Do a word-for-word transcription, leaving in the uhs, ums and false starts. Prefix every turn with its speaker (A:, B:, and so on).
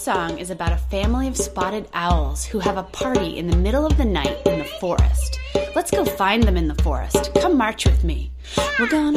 A: song is about a family of spotted owls who have a party in the middle of the night in the forest. Let's go find them in the forest. Come march with me. We're gonna